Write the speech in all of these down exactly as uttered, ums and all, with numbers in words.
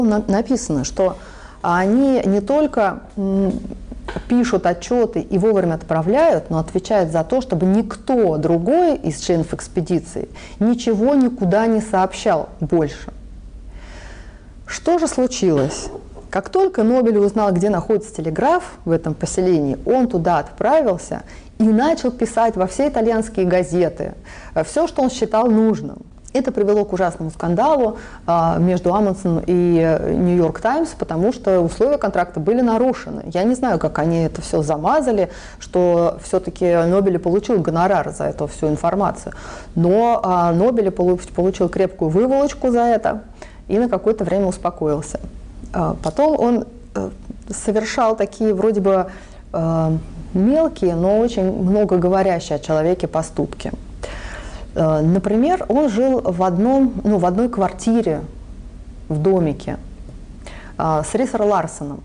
написано, что они не только пишут отчеты и вовремя отправляют, но отвечают за то, чтобы никто другой из членов экспедиции ничего никуда не сообщал больше. Что же случилось? Как только Нобель узнал, где находится телеграф в этом поселении, он туда отправился и начал писать во все итальянские газеты все, что он считал нужным. Это привело к ужасному скандалу а, между Амундсеном и Нью-Йорк Таймс, потому что условия контракта были нарушены. Я не знаю, как они это все замазали, что все-таки Нобель получил гонорар за эту всю информацию. Но а, Нобель получил крепкую выволочку за это и на какое-то время успокоился. А, потом он а, совершал такие вроде бы а, мелкие, но очень много говорящие о человеке поступки. Например, он жил в, одном, ну, в одной квартире в домике с Рисер Ларсеном,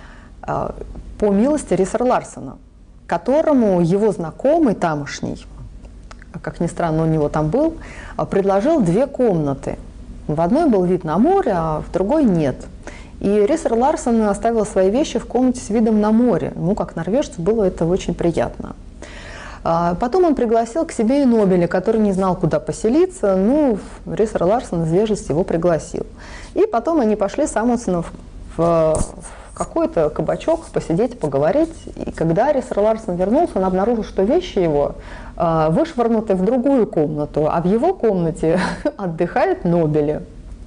по милости Рисер Ларсена, которому его знакомый тамошний, как ни странно, у него там был, предложил две комнаты. В одной был вид на море, а в другой нет. И Рисер Ларсен оставил свои вещи в комнате с видом на море. Ему, как норвежцу, было это очень приятно. Потом он пригласил к себе и Нобеля, который не знал, куда поселиться. Ну, Рисер Ларсен из вежливости его пригласил. И потом они пошли с Амундсеном в, в какой-то кабачок посидеть, поговорить. И когда Рисер Ларсен вернулся, он обнаружил, что вещи его э, вышвырнуты в другую комнату, а в его комнате отдыхает Нобель.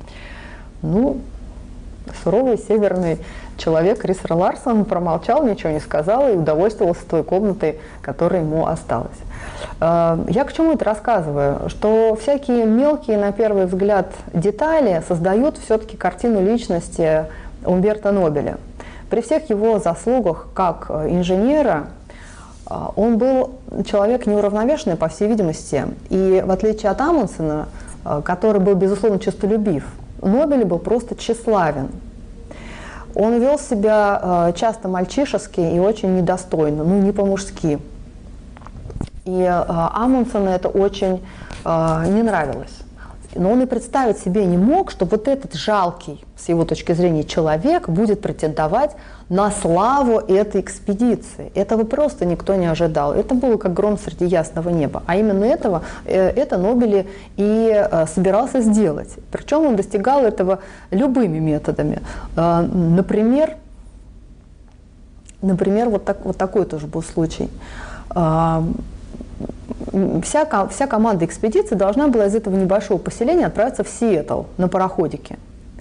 Ну, суровый северный человек Рисер Ларсен промолчал, ничего не сказал и удовольствовался той комнатой, которая ему осталась. Я к чему это рассказываю? Что всякие мелкие, на первый взгляд, детали создают все-таки картину личности Умберто Нобеля. При всех его заслугах как инженера, он был человек неуравновешенный, по всей видимости, и в отличие от Амундсена, который был, безусловно, честолюбив, Нобель был просто тщеславен. Он вел себя э, часто мальчишески и очень недостойно, ну не по-мужски. И э, Амундсену это очень э, не нравилось. Но он и представить себе не мог, что вот этот жалкий, с его точки зрения, человек будет претендовать на славу этой экспедиции. Этого просто никто не ожидал. Это было как гром среди ясного неба. А именно этого, это Нобель и собирался сделать. Причем он достигал этого любыми методами. Например, например вот, так, вот такой тоже был случай. Вся, вся команда экспедиции должна была из этого небольшого поселения отправиться в Сиэтл на пароходике.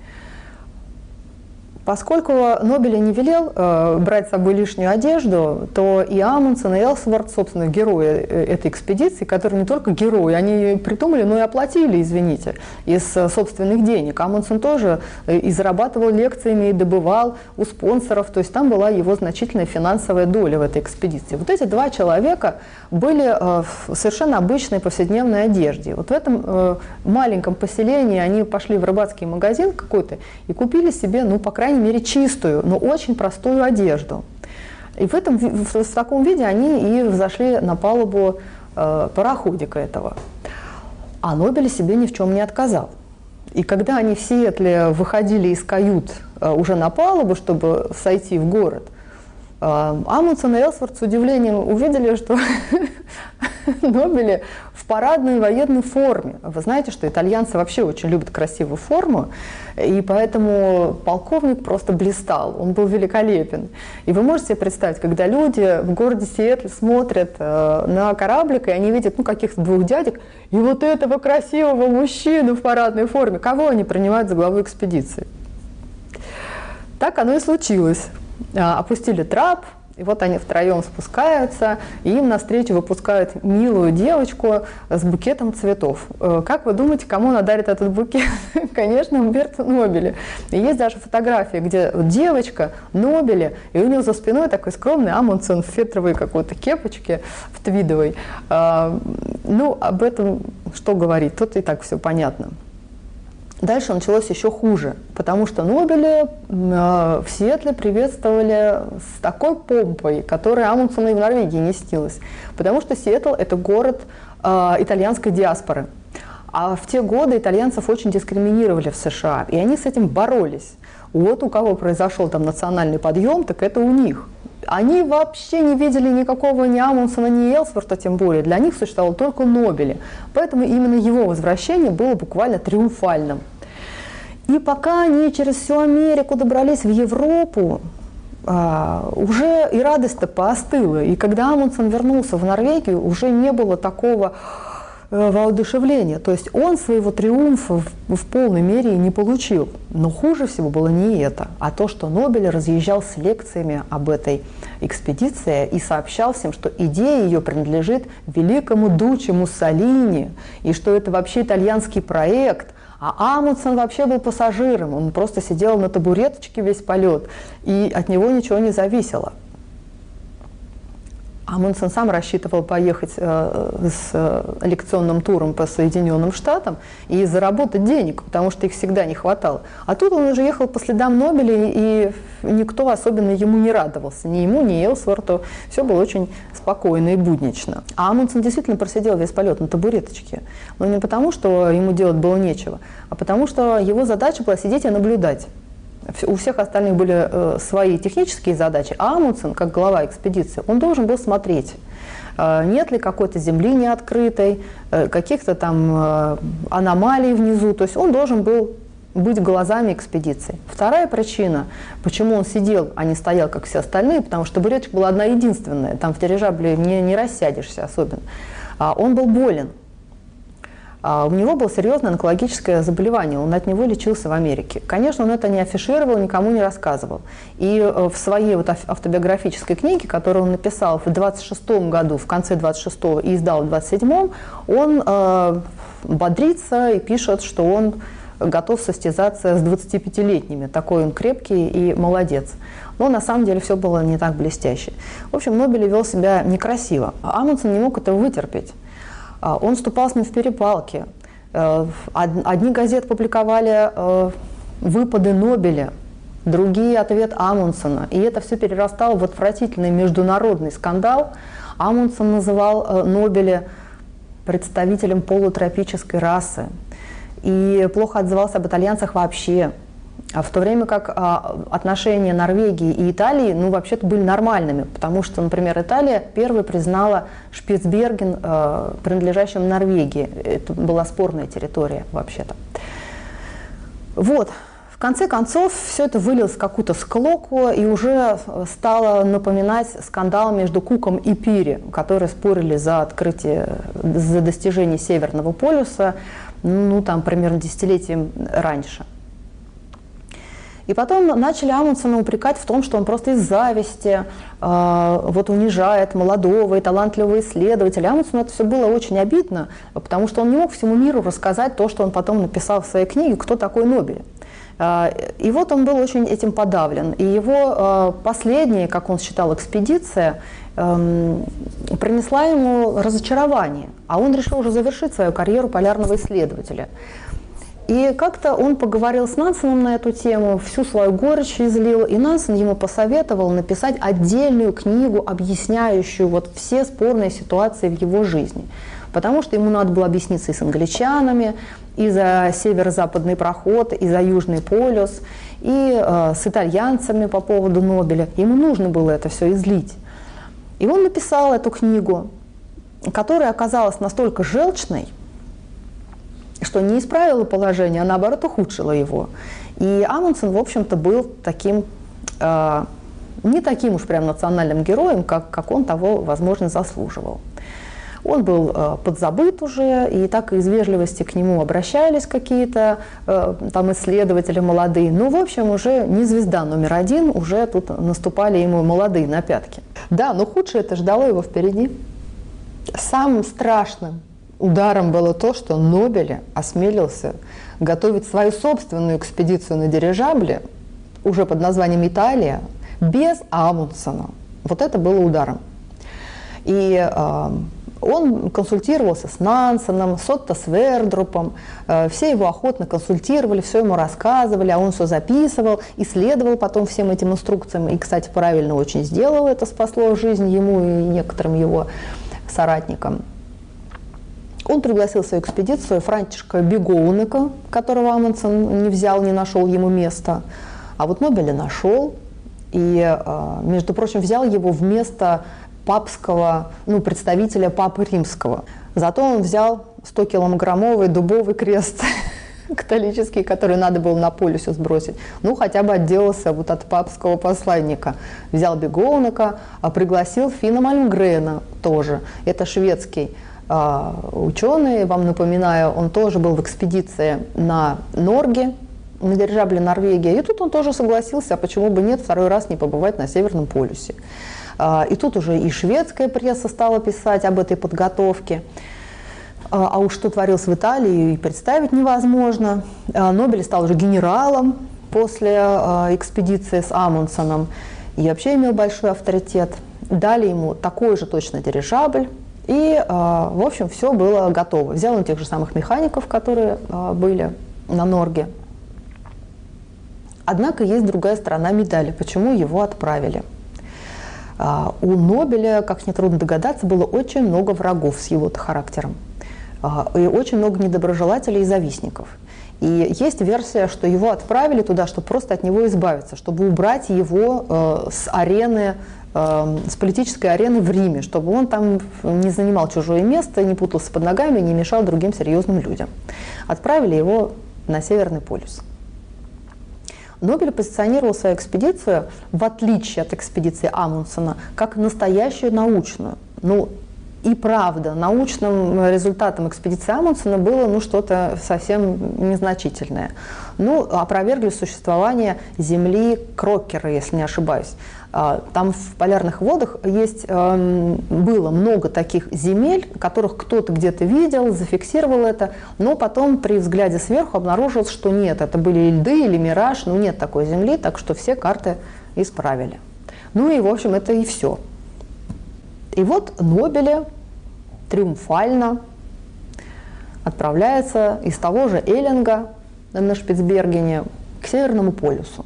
Поскольку Нобель не велел э, брать с собой лишнюю одежду, то и Амундсен, и Элсворт, собственно, герои этой экспедиции, которые не только герои, они придумали, но и оплатили, извините, из собственных денег. Амундсен тоже и зарабатывал лекциями, и добывал у спонсоров, то есть там была его значительная финансовая доля в этой экспедиции. Вот эти два человека были э, в совершенно обычной повседневной одежде. Вот в этом э, маленьком поселении они пошли в рыбацкий магазин какой-то и купили себе, ну, по крайней мере, чистую, но очень простую одежду. И в, этом, в, в таком виде они и взошли на палубу э, пароходика этого. А Нобель себе ни в чем не отказал. И когда они в Сиэтле выходили из кают э, уже на палубу, чтобы сойти в город, Амундсен и Элсворт с удивлением увидели, что Нобель в парадной военной форме. Вы знаете, что итальянцы вообще очень любят красивую форму, и поэтому полковник просто блистал, он был великолепен. И вы можете себе представить, когда люди в городе Сиэтле смотрят э, на кораблик, и они видят ну, каких-то двух дядек, и вот этого красивого мужчину в парадной форме, кого они принимают за главу экспедиции? Так оно и случилось. Опустили трап, и вот они втроем спускаются, и им навстречу выпускают милую девочку с букетом цветов. Как вы думаете, кому она дарит этот букет? Конечно, Умберто Нобелю. И есть даже фотография, где девочка, Нобель, и у него за спиной такой скромный Амундсен в фетровой какой-то кепочке, в твидовой. Ну, об этом что говорить, тут и так все понятно. Дальше началось еще хуже, потому что Нобеля в Сиэтле приветствовали с такой помпой, которая Амундсену и в Норвегии не снилась. Потому что Сиэтл – это город э, итальянской диаспоры. А в те годы итальянцев очень дискриминировали в США, и они с этим боролись. Вот у кого произошел там национальный подъем, так это у них. Они вообще не видели никакого ни Амундсена, ни Элсворта, тем более. Для них существовал только Нобеле. Поэтому именно его возвращение было буквально триумфальным. И пока они через всю Америку добрались в Европу, а, уже и радость-то поостыла. И когда Амундсен вернулся в Норвегию, уже не было такого воодушевления. То есть он своего триумфа в, в полной мере не получил. Но хуже всего было не это, а то, что Нобель разъезжал с лекциями об этой экспедиции и сообщал всем, что идея ее принадлежит великому дуче Муссолини, и что это вообще итальянский проект. А Амундсен вообще был пассажиром, он просто сидел на табуреточке весь полет, и от него ничего не зависело. Амундсен сам рассчитывал поехать э, с э, лекционным туром по Соединенным Штатам и заработать денег, потому что их всегда не хватало. А тут он уже ехал по следам Нобеля, и никто особенно ему не радовался. Ни ему, ни Элсворту. Все было очень спокойно и буднично. А Амундсен действительно просидел весь полет на табуреточке. Но не потому, что ему делать было нечего, а потому что его задача была сидеть и наблюдать. У всех остальных были э, свои технические задачи, а Амундсен, как глава экспедиции, он должен был смотреть, э, нет ли какой-то земли неоткрытой, э, каких-то там э, аномалий внизу. То есть он должен был быть глазами экспедиции. Вторая причина, почему он сидел, а не стоял, как все остальные, потому что табуреточка была одна единственная, там в дирижабле не, не рассядешься особенно. А он был болен. А у него было серьезное онкологическое заболевание, он от него лечился в Америке. Конечно, он это не афишировал, никому не рассказывал. И в своей вот автобиографической книге, которую он написал в двадцать шестом году, в конце двадцать шестого и издал в двадцать седьмом, он э, бодрится и пишет, что он готов состязаться с двадцатипятилетними. Такой он крепкий и молодец. Но на самом деле все было не так блестяще. В общем, Нобель вел себя некрасиво. А Амундсен не мог этого вытерпеть. Он вступал с ним в перепалки. Одни газеты публиковали выпады Нобеля, другие ответ Амундсена. И это все перерастало в отвратительный международный скандал. Амундсен называл Нобеля представителем полутропической расы и плохо отзывался об итальянцах вообще. В то время как а, отношения Норвегии и Италии, ну, вообще-то были нормальными, потому что, например, Италия первой признала Шпицберген э, принадлежащим Норвегии. Это была спорная территория, вообще-то. Вот. В конце концов, все это вылилось в какую-то склоку и уже стало напоминать скандал между Куком и Пири, которые спорили за открытие, за достижение Северного полюса, ну, там, примерно десятилетием раньше. И потом начали Амундсена упрекать в том, что он просто из зависти э, вот унижает молодого и талантливого исследователя. Амундсену это все было очень обидно, потому что он не мог всему миру рассказать то, что он потом написал в своей книге «Кто такой Нобель?». Э, и вот он был очень этим подавлен. И его э, последняя, как он считал, экспедиция э, принесла ему разочарование. А он решил уже завершить свою карьеру полярного исследователя. И как-то он поговорил с Нансеном на эту тему, всю свою горечь излил, и Нансен ему посоветовал написать отдельную книгу, объясняющую вот все спорные ситуации в его жизни. Потому что ему надо было объясниться и с англичанами, и за северо-западный проход, и за Южный полюс, и э, с итальянцами по поводу Нобеля. Ему нужно было это все излить. И он написал эту книгу, которая оказалась настолько желчной, что не исправило положение, а наоборот ухудшило его. И Амундсен, в общем-то, был таким, э, не таким уж прям национальным героем, как, как он того, возможно, заслуживал. Он был э, подзабыт уже, и так из вежливости к нему обращались какие-то э, там исследователи молодые. Ну, в общем, уже не звезда номер один, уже тут наступали ему молодые на пятки. Да, но худшее это ждало его впереди. Самым страшным ударом было то, что Нобель осмелился готовить свою собственную экспедицию на дирижабле, уже под названием «Италия», без Амундсена. Вот это было ударом. И э, он консультировался с Нансеном, с Отто Свердрупом, э, все его охотно консультировали, все ему рассказывали, а он все записывал, исследовал потом всем этим инструкциям. И, кстати, правильно очень сделал, это спасло жизнь ему и некоторым его соратникам. Он пригласил в свою экспедицию Франтишка Бегоунека, которого Амундсен не взял, не нашел ему места. А вот Нобеля нашел и, между прочим, взял его вместо папского, ну, представителя Папы Римского. Зато он взял стокилограммовый дубовый крест католический, который надо было на полюсе сбросить. Ну, хотя бы отделался вот от папского посланника. Взял Бегоунека, пригласил Финна Мальмгрена тоже. Это шведский э, ученый, вам напоминаю, он тоже был в экспедиции на Норге, на дирижабле «Норвегия». И тут он тоже согласился, а почему бы нет, второй раз не побывать на Северном полюсе. Э, и тут уже и шведская пресса стала писать об этой подготовке. А уж что творилось в Италии, и представить невозможно. Нобель стал уже генералом после экспедиции с Амундсеном и вообще имел большой авторитет. Дали ему такой же точно дирижабль, и, в общем, все было готово. Взял он тех же самых механиков, которые были на Норге. Однако есть другая сторона медали, почему его отправили. У Нобеля, как нетрудно догадаться, было очень много врагов с его характером. И очень много недоброжелателей и завистников. И есть версия, что его отправили туда, чтобы просто от него избавиться, чтобы убрать его э, с арены, э, с политической арены в Риме, чтобы он там не занимал чужое место, не путался под ногами, не мешал другим серьезным людям. Отправили его на Северный полюс. Нобель позиционировал свою экспедицию, в отличие от экспедиции Амундсена, как настоящую научную. Ну, и правда, научным результатом экспедиции Амундсена было ну, что-то совсем незначительное. Ну, опровергли существование Земли Крокера, если не ошибаюсь. Там в полярных водах есть, было много таких земель, которых кто-то где-то видел, зафиксировал это, но потом при взгляде сверху обнаружилось, что нет, это были льды или мираж, но нет такой Земли, так что все карты исправили. Ну и, в общем, это и все. И вот Нобеля триумфально отправляется из того же Эллинга на Шпицбергене к Северному полюсу.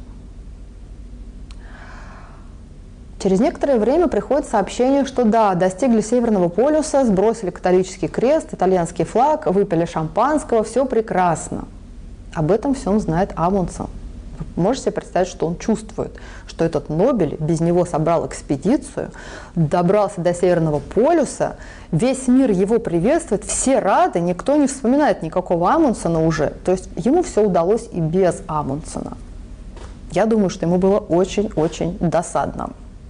Через некоторое время приходит сообщение, что да, достигли Северного полюса, сбросили католический крест, итальянский флаг, выпили шампанского, все прекрасно. Об этом всем знает Амундсен. Вы можете себе представить, что он чувствует, что этот Нобель без него собрал экспедицию, добрался до Северного полюса, весь мир его приветствует, все рады, никто не вспоминает никакого Амундсена уже. То есть ему все удалось и без Амундсена. Я думаю, что ему было очень-очень досадно.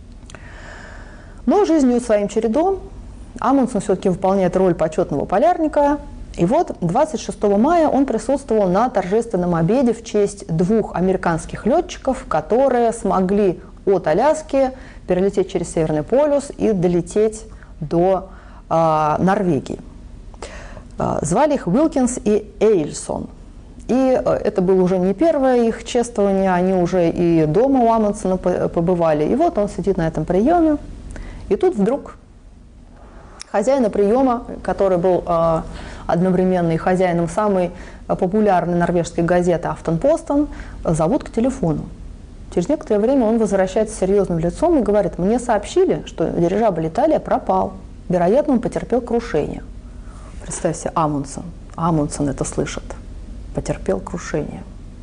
Но жизнь идет своим чередом. Амундсен все-таки выполняет роль почетного полярника. И вот двадцать шестого мая он присутствовал на торжественном обеде в честь двух американских летчиков, которые смогли от Аляски перелететь через Северный полюс и долететь до э, Норвегии. Э, звали их Уилкинс и Эйльсон. И э, это было уже не первое их чествование, они уже и дома у Амундсена побывали. И вот он сидит на этом приеме, и тут вдруг хозяина приема, который был э, одновременно и хозяином самой популярной норвежской газеты «Афтенпостен», зовут к телефону. Через некоторое время он возвращается с серьезным лицом и говорит: «Мне сообщили, что дирижабль «Италия» пропал. Вероятно, он потерпел крушение». Представьте, Амундсен. Амундсен это слышит. Потерпел крушение.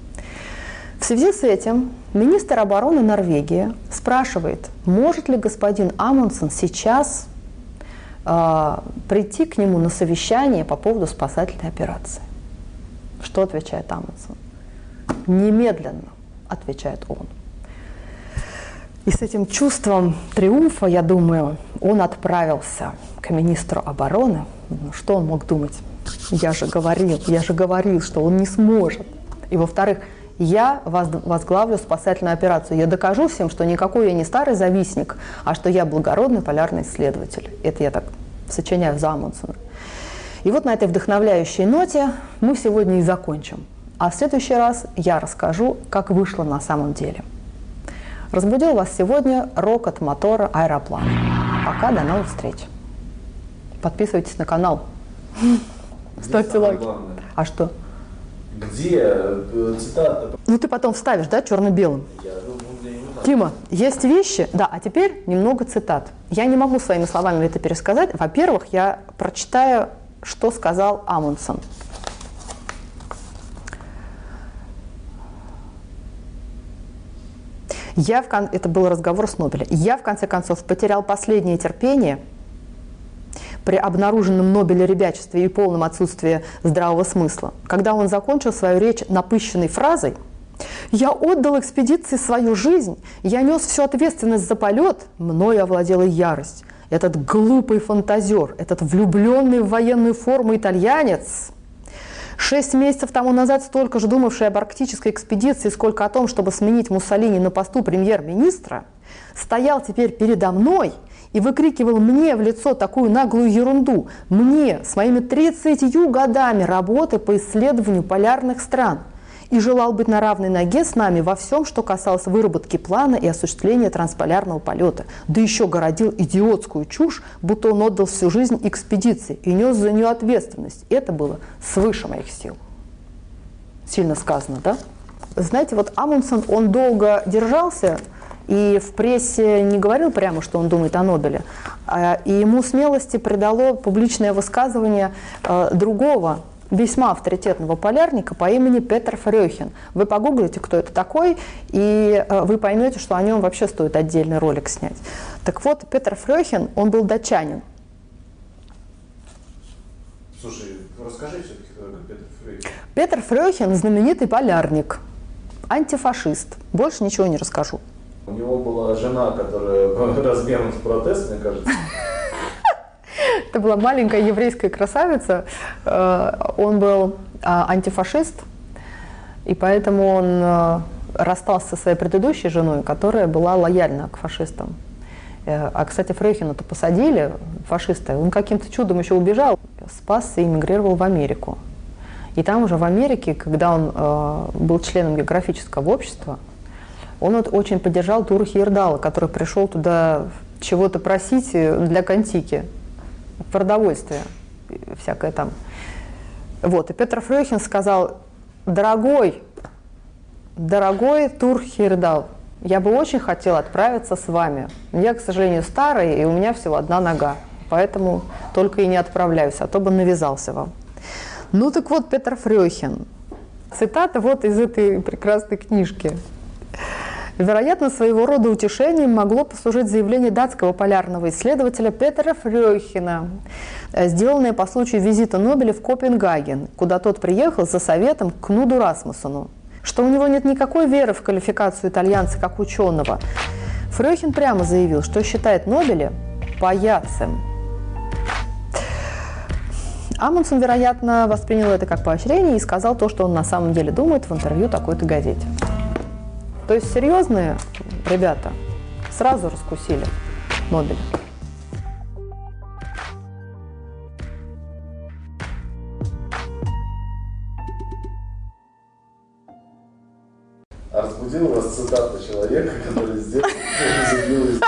В связи с этим министр обороны Норвегии спрашивает, может ли господин Амундсен сейчас э, прийти к нему на совещание по поводу спасательной операции. Что отвечает Амундсен? Немедленно, отвечает он. И с этим чувством триумфа, я думаю, он отправился к министру обороны. Ну, что он мог думать? Я же говорил, я же говорил, что он не сможет. И во-вторых, я возглавлю спасательную операцию. Я докажу всем, что никакой я не старый завистник, а что я благородный полярный исследователь. Это я так сочиняю за Амундсена. И вот на этой вдохновляющей ноте мы сегодня и закончим. А в следующий раз я расскажу, как вышло на самом деле. Разбудил вас сегодня рокот мотора аэроплана. Пока, до новых встреч. Подписывайтесь на канал. Ставьте лайки. А что? Где цитата? Ну ты потом вставишь, да, черно-белым? Я думаю, мне не надо. Тима, есть вещи, да, а теперь немного цитат. Я не могу своими словами это пересказать. Во-первых, я прочитаю что сказал Амундсен. Я в кон... Это был разговор с Нобелем. Я, в конце концов, потерял последнее терпение при обнаруженном Нобеле ребячестве и полном отсутствии здравого смысла, когда он закончил свою речь напыщенной фразой: «Я отдал экспедиции свою жизнь, я нес всю ответственность за полет, мною овладела ярость. Этот глупый фантазер, этот влюбленный в военную форму итальянец, шесть месяцев тому назад столько же думавший об арктической экспедиции, сколько о том, чтобы сменить Муссолини на посту премьер-министра, стоял теперь передо мной и выкрикивал мне в лицо такую наглую ерунду, мне с моими тридцатью годами работы по исследованию полярных стран, и желал быть на равной ноге с нами во всем, что касалось выработки плана и осуществления трансполярного полета, да еще городил идиотскую чушь, будто он отдал всю жизнь экспедиции и нес за нее ответственность. Это было свыше моих сил». Сильно сказано, да? Знаете, вот Амундсен, он долго держался, и в прессе не говорил прямо, что он думает о Нобеле, и ему смелости придало публичное высказывание другого, весьма авторитетного полярника по имени Петер Фрёхен. Вы погуглите, кто это такой, и вы поймете, что о нем вообще стоит отдельный ролик снять. Так вот, Петер Фрёхен, он был датчанин. Слушай, расскажи все-таки, кто такой Петер Фрёхен. Петер Фрёхен – знаменитый полярник, антифашист. Больше ничего не расскажу. У него была жена, которая размером с протест, мне кажется. Это была маленькая еврейская красавица. Он был антифашист, и поэтому он расстался со своей предыдущей женой, которая была лояльна к фашистам. А, кстати, Фрёхена-то посадили, фашисты. Он каким-то чудом еще убежал, спасся и эмигрировал в Америку. И там уже в Америке, когда он был членом географического общества, он вот очень поддержал Тура Хейердала, который пришел туда чего-то просить для Контики. Продовольствие всякое там. Вот, и Петер Фрёхен сказал: дорогой, дорогой Тур Хейердал, я бы очень хотел отправиться с вами. Я, к сожалению, старый, и у меня всего одна нога, поэтому только и не отправляюсь, а то бы навязался вам. Ну так вот, Петер Фрёхен. Цитата вот из этой прекрасной книжки. Вероятно, своего рода утешением могло послужить заявление датского полярного исследователя Петера Фрёхена, сделанное по случаю визита Нобеля в Копенгаген, куда тот приехал за советом к Кнуду Расмуссену, что у него нет никакой веры в квалификацию итальянца как ученого. Фрёхен прямо заявил, что считает Нобеля паяцем. Амундсен, вероятно, воспринял это как поощрение и сказал то, что он на самом деле думает в интервью такой-то газете. То есть серьезные ребята сразу раскусили Нобеля. А разбудила вас цитата человека, который сделал зубило из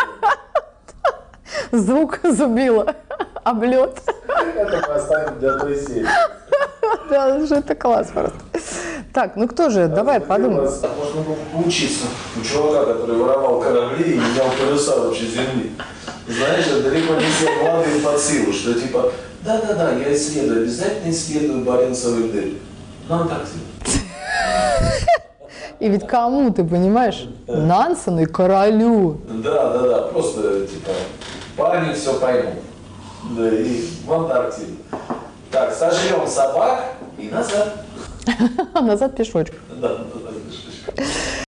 Звук зубила, облет. Это мы оставим для той серии. Да, это класс просто. Так, ну кто же? Давай подумаем. Можно было поучиться у чувака, который воровал корабли и менял паруса вообще земли. Знаешь, это далеко не все молодые под силу, что типа, да-да-да, я исследую, обязательно исследую Баренцевый дырь. На Антарктиду. И ведь кому, ты понимаешь? Нансену и королю. Да-да-да, просто типа, парни все поймут. Да, и в Антарктиду. Так, сожрем собак и назад. Назад пешочком. Да, назад пешочком.